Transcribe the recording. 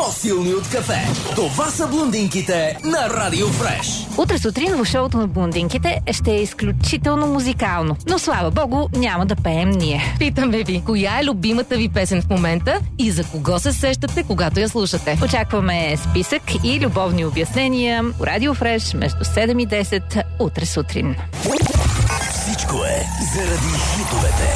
по-силни от кафе. Това са блондинките на Радио Фреш. Утре сутрин в шоуто на блондинките ще е изключително музикално. Но слава богу, няма да пеем ние. Питаме ви, коя е любимата ви песен в момента и за кого се сещате, когато я слушате? Очакваме списък и любовни обяснения. Радио Фреш между 7 и 10 утре сутрин. Всичко е заради хитовете.